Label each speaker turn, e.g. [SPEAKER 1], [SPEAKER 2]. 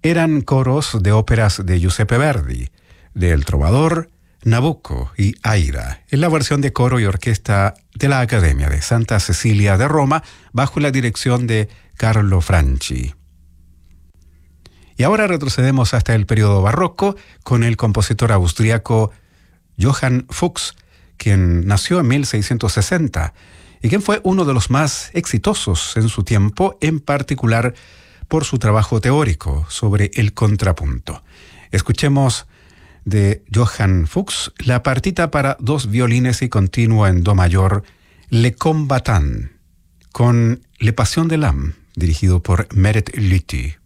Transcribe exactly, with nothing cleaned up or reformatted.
[SPEAKER 1] eran coros de óperas de Giuseppe Verdi, de El Trovador, Nabucco y Aira, en la versión de coro y orquesta de la Academia de Santa Cecilia de Roma, bajo la dirección de Carlo Franchi. Y ahora retrocedemos hasta el periodo barroco con el compositor austríaco Johann Fuchs, quien nació en mil seiscientos sesenta y quien fue uno de los más exitosos en su tiempo, en particular por su trabajo teórico sobre el contrapunto. Escuchemos de Johann Fuchs la partita para dos violines y continuo en do mayor, Le Combattant, con Le Passion de l'âme, dirigido por Meret Lüthi.